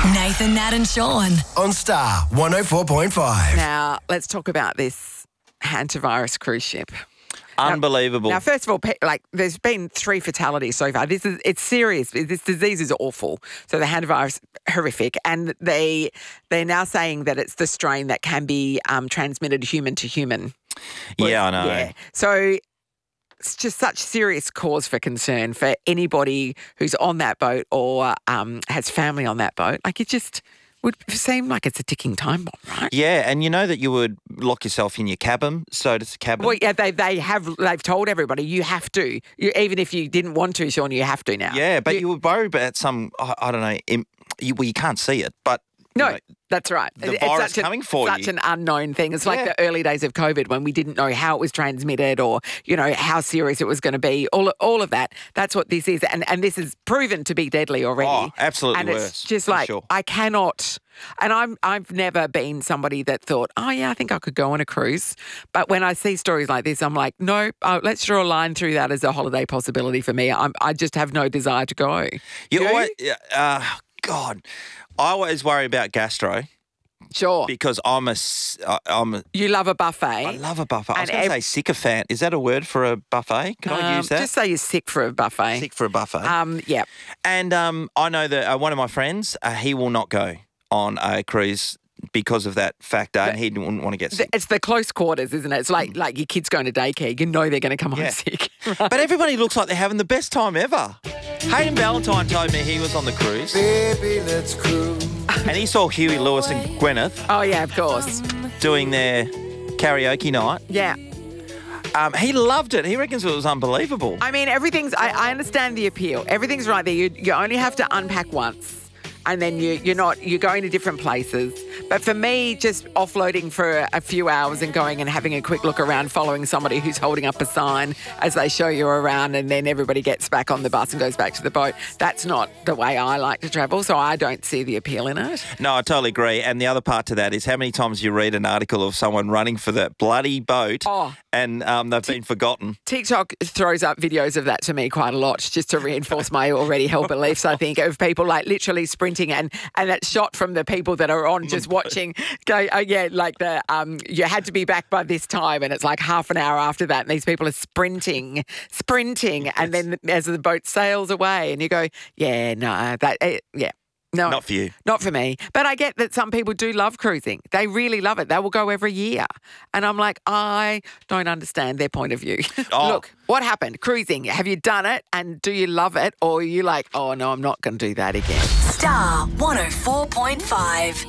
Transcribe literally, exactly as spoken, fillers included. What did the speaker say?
Nathan, Nat and Sean. On Star one oh four point five. Now, let's talk about this hantavirus cruise ship. Unbelievable. Now, now, first of all, pe- like, there's been three fatalities so far. This is it's serious. This disease is awful. So the hantavirus, horrific, and they they're now saying that it's the strain that can be um, transmitted human to human. yeah, I know. Yeah. So it's just such serious cause for concern for anybody who's on that boat or um, has family on that boat. Like, it just would seem like it's a ticking time bomb, right? Yeah, and you know that you would lock yourself in your cabin, so does the cabin. Well, yeah, they they have they've told everybody you have to. You, even if you didn't want to, Sean, you have to now. Yeah, but you, you would worry about some, I, I don't know, im- you, well, you can't see it, but No, you know, that's right. the It's virus such a- coming for such you. an unknown thing. It's like Yeah. the early days of COVID when we didn't know how it was transmitted or, you know, how serious it was going to be. All all of that. That's what this is. And and this is proven to be deadly already. Oh, absolutely And worse, it's just for like, sure. I cannot, and I'm, I've never been somebody that thought, oh, yeah, I think I could go on a cruise. But when I see stories like this, I'm like, no, oh, let's draw a line through that as a holiday possibility for me. I'm, I just have no desire to go. you You? always, yeah, uh, God, I always worry about gastro Sure. because I'm a, s- I- I'm a, You love a buffet. I love a buffet. I was And going to ev- say sycophant. Is that a word for a buffet? Can I Um, use that? Just say you're sick for a buffet. Sick for a buffet. Um, yeah. And um, I know that uh, one of my friends, uh, he will not go on a cruise because of that factor, and he wouldn't want to get The- sick. It's the close quarters, isn't it? It's like like your kids going to daycare. You know they're going to come home Yeah. sick. But everybody looks like they're having the best time ever. Hayden Valentine told me he was on the cruise Baby, let's cruise. and he saw Huey Lewis and Gwyneth Oh, yeah, of course. doing their karaoke night. Yeah. Um, he loved it. He reckons it was unbelievable. I mean, everything's, I, I understand the appeal. Everything's right there. You, you only have to unpack once. And then you, you're not, you're going to different places. But for me, just offloading for a few hours and going and having a quick look around, following somebody who's holding up a sign as they show you around, and then everybody gets back on the bus and goes back to the boat, that's not the way I like to travel. So I don't see the appeal in it. No, I totally agree. And the other part to that is how many times you read an article of someone running for that bloody boat Oh. and um, they've been forgotten. TikTok throws up videos of that to me quite a lot, just to reinforce my already held beliefs, I think, of people like literally sprinting, and and that shot from the people that are on just watching go, oh yeah, like the um you had to be back by this time, and it's like half an hour after that, and these people are sprinting, sprinting, and then as the boat sails away, and you go, yeah, no, that, eh, yeah. No, Not for you. Not for me. But I get that some people do love cruising. They really love it. They will go every year. And I'm like, I don't understand their point of view. Oh. Look, what happened? Cruising. Have you done it? And do you love it? Or are you like, oh, no, I'm not going to do that again? Star one oh four point five.